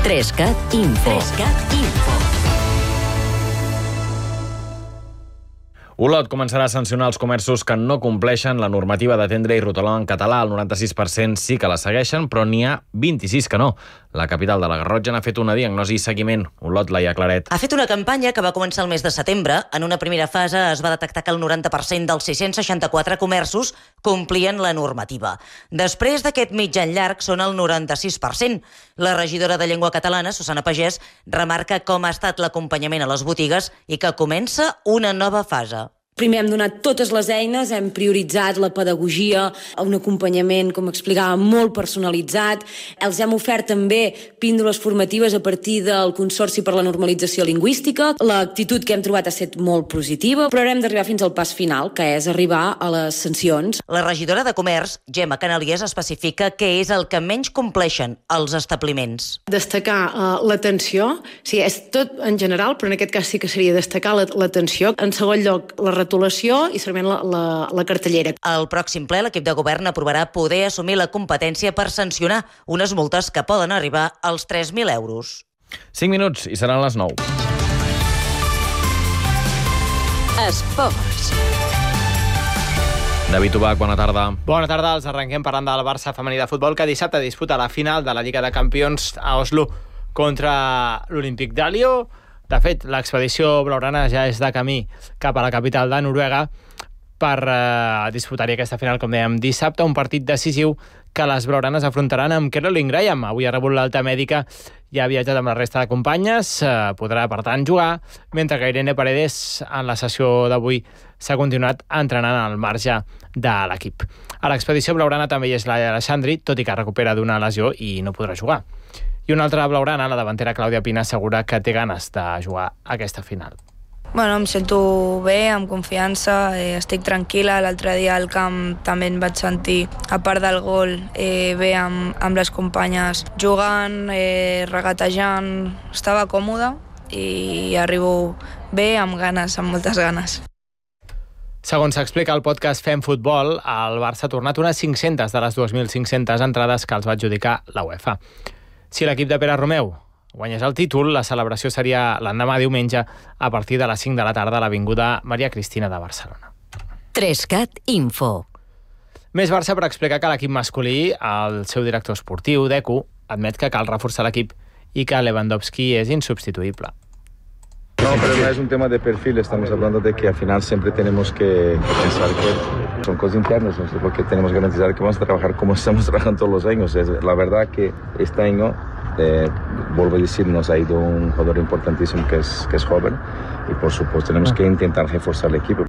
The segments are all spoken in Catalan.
3CAT Info. Olot començarà a sancionar els comerços que no compleixen la normativa de tendre i rotolar en català. El 96% sí que la segueixen, però n'hi ha 26 que no. La capital de la Garrotxa n'ha fet una diagnosi i seguiment. Olot, Laia Claret. Ha fet una campanya que va començar el mes de setembre. En una primera fase es va detectar que el 90% dels 664 comerços complien la normativa. Després d'aquest mitjan llarg són el 96%. La regidora de Llengua Catalana, Susana Pagès, remarca com ha estat l'acompanyament a les botigues i que comença una nova fase. Primer hem donat totes les eines, hem prioritzat la pedagogia, un acompanyament, com explicava, molt personalitzat. Els hem ofert també píndoles formatives a partir del Consorci per la Normalització Lingüística. L'actitud que hem trobat ha estat molt positiva, però ara hem d'arribar fins al pas final, que és arribar a les sancions. La regidora de Comerç, Gemma Canalies, especifica què és el que menys compleixen els establiments. Destacar l'atenció, sí, és tot en general, però en aquest cas sí que seria destacar l'atenció. En segon lloc, la retolació i segurament la cartellera. Al pròxim ple, l'equip de govern aprovarà poder assumir la competència per sancionar unes multes que poden arribar als 3.000 euros. 5 minuts i seran les 9. Esports. David Ubach, bona tarda. Bona tarda, els arrenquem parlant del Barça femení de futbol, que dissabte disputa la final de la Lliga de Campions a Oslo contra l'Olímpic de Lió. De fet, l'expedició blaugrana ja és de camí cap a la capital de Noruega per disputar-hi aquesta final, com dèiem, dissabte, un partit decisiu que les blaugranes afrontaran amb Caroline Graham. Avui ha rebut l'alta mèdica i ha viatjat amb la resta de companyes, podrà, per tant, jugar, mentre que Irene Paredes, en la sessió d'avui, s'ha continuat entrenant al marge de l'equip. A l'expedició blaugrana també hi és Laia Alexandri, tot i que recupera d'una lesió i no podrà jugar. I una altra blaugrana, la davantera Clàudia Pina, assegura que té ganes de jugar aquesta final. Bueno, em sento bé, amb confiança, estic tranquil·la. L'altre dia al camp també em vaig sentir, a part del gol, bé amb les companyes jugant, regatejant. Estava còmoda i arribo bé, amb ganes, amb moltes ganes. Segons s'explica al podcast Fem Futbol, el Barça ha tornat unes 500 de les 2.500 entrades que els va adjudicar la UEFA. Si l'equip de Pere Romeu guanyés el títol, la celebració seria l'endemà diumenge a partir de les 5 de la tarda a l'Avinguda Maria Cristina de Barcelona. 3CAT Info. Més Barça per explicar que l'equip masculí, el seu director esportiu, Deco, admet que cal reforçar l'equip i que Lewandowski és insubstituïble. No, pero no es un tema de perfil, estamos hablando de que al final siempre tenemos que pensar que son cosas internas, no sé, porque tenemos que garantizar que vamos a trabajar como estamos trabajando todos los años. La verdad que este año, vuelvo a decir, nos ha ido un jugador importantísimo que es joven y por supuesto tenemos que intentar reforzar el equipo.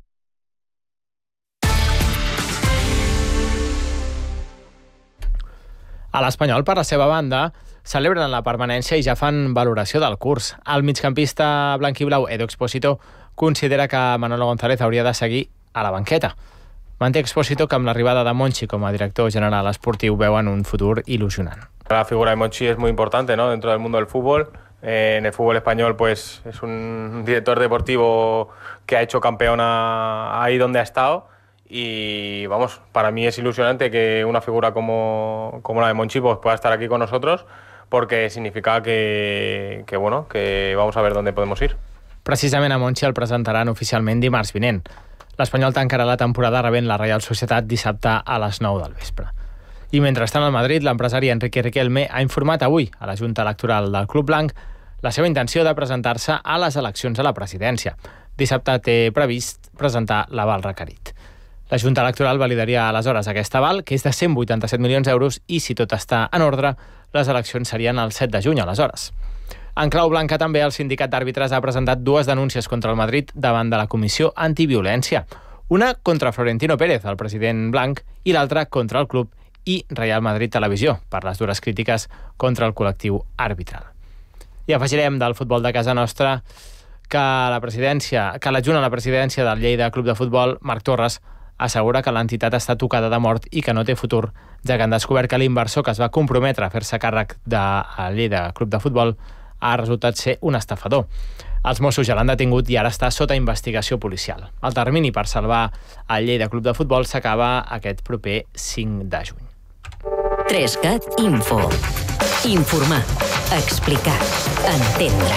A l'Espanyol, per la seva banda, celebren la permanència i ja fan valoració del curs. El migcampista blanquiblau Edu Expósito considera que Manolo González hauria de seguir a la banqueta. Manté Expósito que amb l'arribada de Monchi com a director general esportiu veuen un futur il·lusionant. La figura de Monchi es muy importante, ¿no?, dentro del mundo del fútbol. En el fútbol español pues es un director deportivo que ha hecho campeón ahí donde ha estado. Y vamos, para mí es ilusionante que una figura como la de Monchi pues, pueda estar aquí con nosotros, porque significa que vamos a ver dónde podemos ir. Precisament a Monchi el presentaran oficialment dimarts vinent. L'Espanyol tancarà la temporada rebent la Reial Societat dissabte a les 9 del vespre. I mentrestant al Madrid, l'empresari Enrique Riquelme ha informat avui a la Junta Electoral del Club Blanc la seva intenció de presentar-se a les eleccions a la presidència. Dissabte té previst presentar l'aval requerit. La Junta Electoral validaria aleshores aquest aval, que és de 187 milions d'euros, i si tot està en ordre, les eleccions serien el 7 de juny, aleshores. En clau blanca també el sindicat d'àrbitres ha presentat 2 denúncies contra el Madrid davant de la Comissió Antiviolència. Una contra Florentino Pérez, el president blanc, i l'altra contra el club i Real Madrid Televisió, per les dures crítiques contra el col·lectiu arbitral. I afegirem del futbol de casa nostra que l'adjunt a la presidència del Lleida Club de Futbol, Marc Torres, assegura que l'entitat està tocada de mort i que no té futur, ja que han descobert que l'inversor que es va comprometre a fer-se càrrec del Lleida Club de Futbol ha resultat ser un estafador. Els Mossos ja l'han detingut i ara està sota investigació policial. El termini per salvar el Lleida Club de Futbol s'acaba aquest proper 5 de juny. 3CAT Info. Informar. Explicar. Entendre.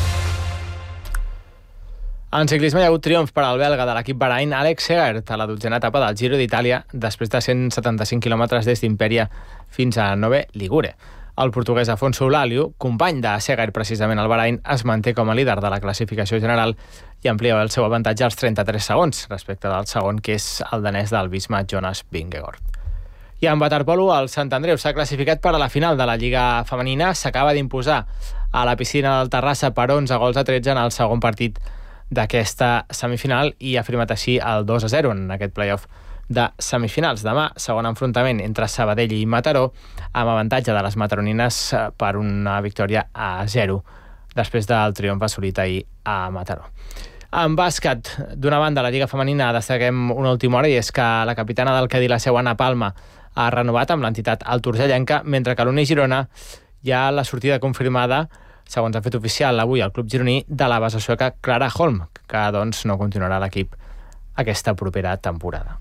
En ciclisme hi ha hagut triomf per al belga de l'equip Bahrain, Alex Segert, a la 12a etapa del Giro d'Itàlia, després de 175 quilòmetres des d'Imperia fins a Nove Ligure. El portuguès Afonso Eulàlio, company de Segert precisament al Bahrain, es manté com a líder de la classificació general i amplia el seu avantatge als 33 segons, respecte del segon, que és el danès del Visma, Jonas Vingegaard. I en waterpolo, el Sant Andreu s'ha classificat per a la final de la Lliga Femenina. S'acaba d'imposar a la piscina del Terrassa per 11-13 en el segon partit d'aquesta semifinal i ha firmat així el 2-0 en aquest play-off de semifinals. Demà, segon enfrontament entre Sabadell i Mataró, amb avantatge de les mataronines per una victòria a 0, després del triomf assolit ahir a Mataró. En bàsquet, d'una banda, la Lliga Femenina, destaquem una última hora, i és que la capitana del Cadí, la seu Anna Palma, ha renovat amb l'entitat altorgellenca, mentre que l'Uni Girona hi ha la sortida confirmada, segons ha fet oficial avui el club gironí, de la base sueca Clara Holm, que doncs no continuarà a l'equip aquesta propera temporada.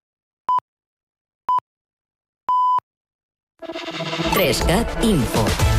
Trescat Info.